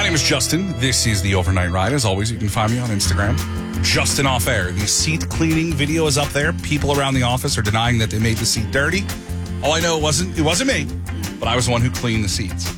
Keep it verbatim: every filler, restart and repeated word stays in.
name is Justin. This is the Overnight Ride. As always, you can find me on Instagram. Justin Off Air. The seat cleaning video is up there. People around the office are denying that they made the seat dirty. All I know, it wasn't, it wasn't me, but I was the one who cleaned the seats.